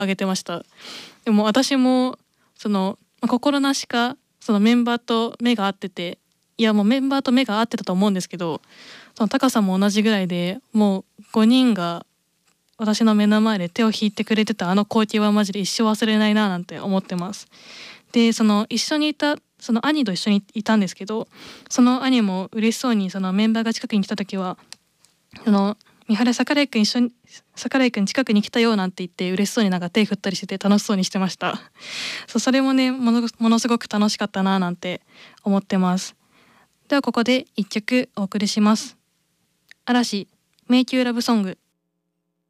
挙げてました。でも私も心なしかそのメンバーと目が合ってて、いやもうメンバーと目が合ってたと思うんですけど、その高さも同じぐらいで、もう5人が私の目の前で手を引いてくれてたあの光景はマジで一生忘れないななんて思ってます。で一緒にいたその兄と一緒にいたんですけど、その兄も嬉しそうにそのメンバーが近くに来た時は三原桜井くん桜井くん近くに来たよなんて言って嬉しそうになんか手振ったりしてて楽しそうにしてました。それもねものすごく楽しかったななんて思ってます。ではここで一曲お送りします。嵐迷宮ラブソング。